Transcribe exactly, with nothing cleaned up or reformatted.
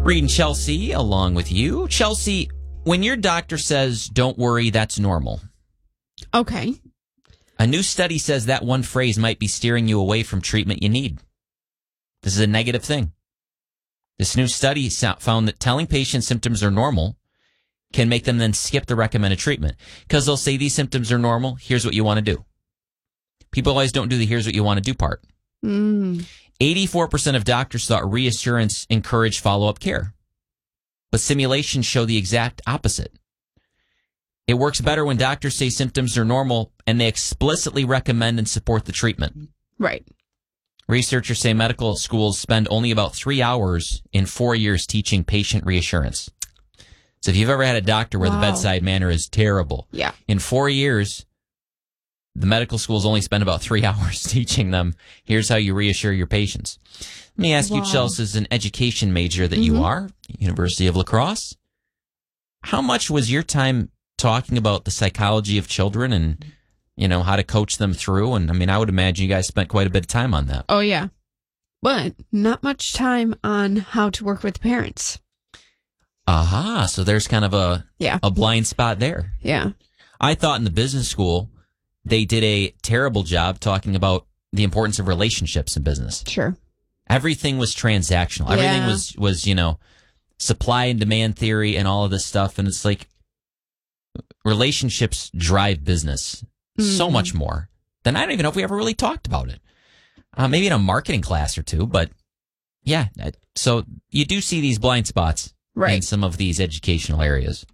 Reading Chelsea along with you. Chelsea, when your doctor says, don't worry, that's normal. Okay. A new study says that one phrase might be steering you away from treatment you need. This is a negative thing. This new study found that telling patients symptoms are normal can make them then skip the recommended treatment. Because they'll say these symptoms are normal, here's what you want to do. People always don't do the here's what you want to do part. Mm. eighty-four percent of doctors thought reassurance encouraged follow-up care. But simulations show the exact opposite. It works better when doctors say symptoms are normal and they explicitly recommend and support the treatment. Right. Researchers say medical schools spend only about three hours in four years teaching patient reassurance. So if you've ever had a doctor where wow. the bedside manner is terrible, yeah. in four years, the medical schools only spend about three hours teaching them, here's how you reassure your patients. Let me ask wow. you, Chelsea, as an education major that mm-hmm. you are, University of La Crosse, how much was your time talking about the psychology of children and, you know, how to coach them through? And I mean, I would imagine you guys spent quite a bit of time on that. Oh, yeah. But not much time on how to work with parents. Aha. So there's kind of a, yeah. a blind spot there. Yeah. I thought in the business school, they did a terrible job talking about the importance of relationships in business. Sure. Everything was transactional. Yeah. Everything was, was, you know, supply and demand theory and all of this stuff. And it's like relationships drive business mm. so much more than I don't even know if we ever really talked about it. Uh, maybe in a marketing class or two, but yeah. So you do see these blind spots right. in some of these educational areas.